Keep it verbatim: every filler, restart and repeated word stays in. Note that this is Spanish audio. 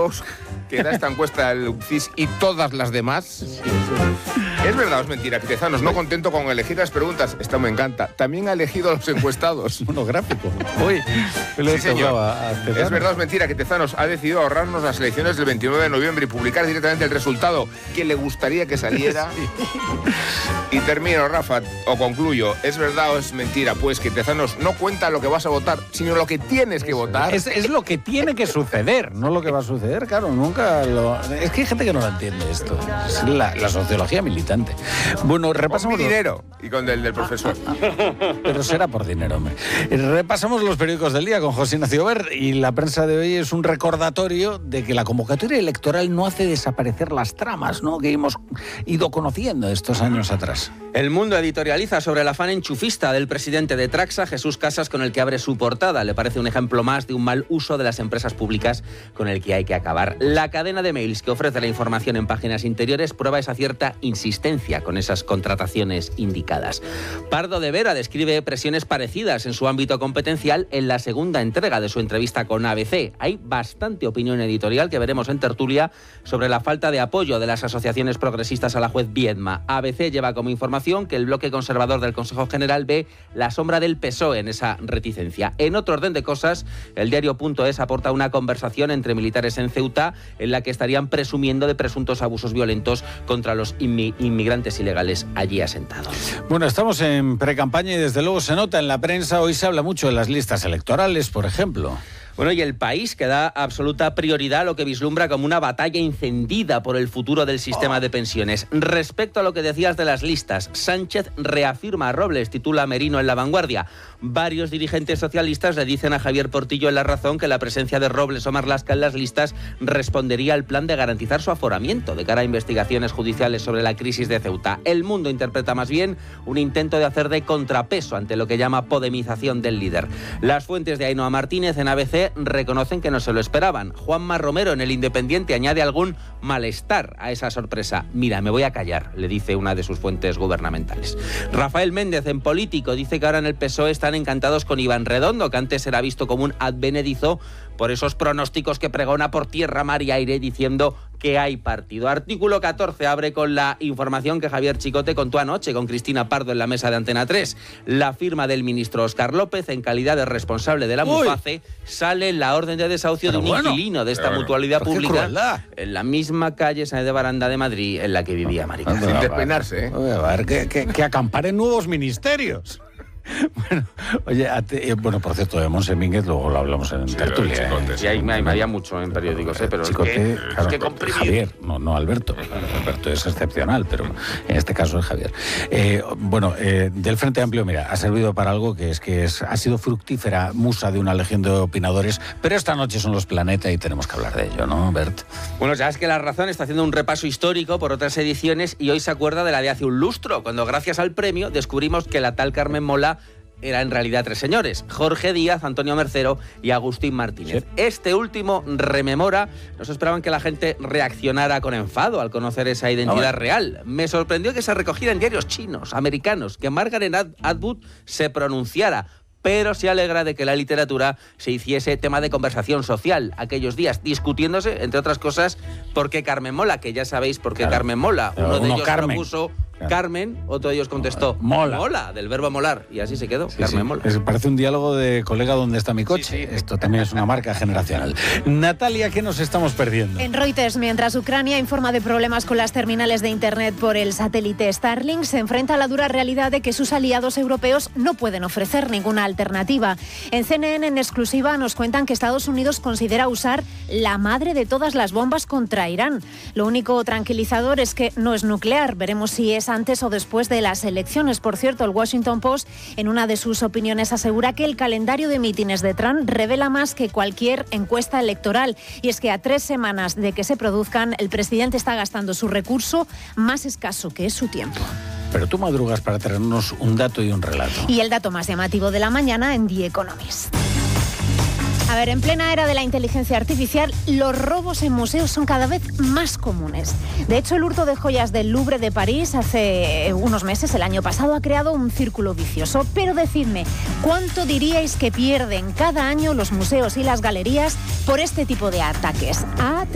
datos que da esta encuesta del C I S y todas las demás. ¿Es verdad o es mentira que Tezanos, no contento con elegir las preguntas, esto me encanta, también ha elegido a los encuestados? Monográfico. Uy, sí, señor. ¿Es verdad o es mentira que Tezanos ha decidido ahorrarnos las elecciones del veintinueve de noviembre y publicar directamente el resultado que le gustaría que saliera? Sí. Y termino, Rafa, o concluyo. ¿Es verdad o es mentira, pues, que Tezanos no cuenta lo que vas a votar, sino lo que tienes que votar? Es, es lo que tiene que suceder, no lo que va a suceder, claro, nunca lo... Es que hay gente que no lo entiende esto. Es la, la sociología militante. Bueno, repasamos... Con mi dinero y con el del profesor. Pero será por dinero, hombre. Repasamos los periódicos del día con José Ignacio Ver, y la prensa de hoy es un recordatorio de que la convocatoria electoral no hace desaparecer las tramas, ¿no?, que hemos ido conociendo estos años atrás. El Mundo editorializa sobre el afán enchufista del presidente de Traxa, Jesús Casas, con el que abre su portada. Le parece un ejemplo más de un mal uso de las empresas públicas con el que hay que acabar. La cadena de mails que ofrece la información en páginas interiores prueba esa cierta insistencia con esas contrataciones indicadas. Pardo de Vera describe presiones parecidas en su ámbito competencial en la segunda entrega de su entrevista con A B C. Hay bastante opinión editorial que veremos en tertulia sobre la falta de apoyo de las asociaciones progresistas a la juez Viedma. A B C lleva como información que el bloque conservador del Consejo General ve la sombra del P S O E en esa reticencia. En otro orden de cosas, el diario Punto Es aporta una conversación entre militares en Ceuta en la que estarían presumiendo de presuntos abusos violentos contra los inmi- inmigrantes ilegales allí asentados. Bueno, estamos en precampaña y desde luego se nota en la prensa. Hoy se habla mucho de las listas electorales, por ejemplo. Bueno, y el País, que da absoluta prioridad a lo que vislumbra como una batalla encendida por el futuro del sistema de pensiones. Respecto a lo que decías de las listas, Sánchez reafirma a Robles, titula Merino en La Vanguardia. Varios dirigentes socialistas le dicen a Javier Portillo en La Razón que la presencia de Robles o Marlaska en las listas respondería al plan de garantizar su aforamiento de cara a investigaciones judiciales sobre la crisis de Ceuta. El Mundo interpreta más bien un intento de hacer de contrapeso ante lo que llama podemización del líder. Las fuentes de Ainhoa Martínez en A B C reconocen que no se lo esperaban. Juanma Romero en El Independiente añade algún malestar a esa sorpresa. Mira, me voy a callar, le dice una de sus fuentes gubernamentales. Rafael Méndez en Político dice que ahora en el P S O E están encantados con Iván Redondo, que antes era visto como un advenedizo por esos pronósticos que pregona por tierra, mar y aire diciendo que hay partido. Artículo catorce abre con la información que Javier Chicote contó anoche con Cristina Pardo en la mesa de Antena tres. La firma del ministro Óscar López, en calidad de responsable de la MUFACE, sale en la orden de desahucio pero de un bueno, inquilino de esta mutualidad pública en la misma calle Sáenz de Baranda de Madrid en la que vivía Marica. Sin despeinarse, ¿eh? A ver, que, que, que acamparen nuevos ministerios. Bueno, oye, te, bueno, por cierto, de Monse Mínguez luego lo hablamos en sí, tertulia. Chicote, ¿eh? Sí, hay, hay, había mucho en periódicos, ¿eh? Pero Chicote, es que, claro, es que comprimir. Javier, no, no Alberto. Alberto es excepcional, pero en este caso es Javier. Eh, bueno, eh, del Frente Amplio, mira, ha servido para algo que es que es, ha sido fructífera musa de una legión de opinadores, pero esta noche son los Planeta y tenemos que hablar de ello, ¿no, Bert? Bueno, ya es que La Razón está haciendo un repaso histórico por otras ediciones y hoy se acuerda de la de hace un lustro, cuando gracias al premio descubrimos que la tal Carmen Mola era en realidad tres señores: Jorge Díaz, Antonio Mercero y Agustín Martínez. Sí. Este último rememora, no se esperaban que la gente reaccionara con enfado al conocer esa identidad no, real. Me sorprendió que se recogiera en diarios chinos, americanos, que Margaret Atwood se pronunciara, pero se alegra de que la literatura se hiciese tema de conversación social aquellos días, discutiéndose, entre otras cosas, por qué Carmen Mola, que ya sabéis por qué claro. Carmen Mola. Uno, uno de ellos Carmen. propuso Claro. Carmen, otro de ellos contestó Mola. Mola, del verbo molar, y así se quedó, sí, Carmen sí. Mola. Es, parece un diálogo de colega, ¿dónde está mi coche? Sí, sí. Esto también es una marca generacional. Natalia, ¿qué nos estamos perdiendo? En Reuters, mientras Ucrania informa de problemas con las terminales de internet por el satélite Starlink, se enfrenta a la dura realidad de que sus aliados europeos no pueden ofrecer ninguna alternativa. En C N N, en exclusiva, nos cuentan que Estados Unidos considera usar la madre de todas las bombas contra Irán. Lo único tranquilizador es que no es nuclear. Veremos si es antes o después de las elecciones. Por cierto, el Washington Post, en una de sus opiniones, asegura que el calendario de mítines de Trump revela más que cualquier encuesta electoral. Y es que a tres semanas de que se produzcan, el presidente está gastando su recurso más escaso, que es su tiempo. Pero tú madrugas para traernos un dato y un relato. Y el dato más llamativo de la mañana en The Economist. A ver, en plena era de la inteligencia artificial, los robos en museos son cada vez más comunes. De hecho, el hurto de joyas del Louvre de París hace unos meses, el año pasado, ha creado un círculo vicioso. Pero decidme, ¿cuánto diríais que pierden cada año los museos y las galerías por este tipo de ataques? A